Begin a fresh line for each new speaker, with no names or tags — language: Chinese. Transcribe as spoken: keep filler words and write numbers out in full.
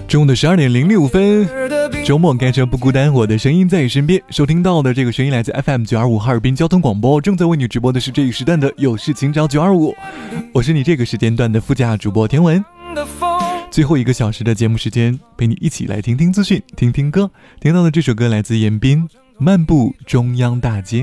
中午的十二点零六分，周末开车不孤单，我的声音在你身边。收听到的这个声音来自 F M 九二五哈尔滨交通广播，正在为你直播的是这一时段的有事情找九二五，我是你这个时间段的副驾主播田文。最后一个小时的节目时间，陪你一起来听听资讯，听听歌。听到的这首歌来自严彬，《漫步中央大街》。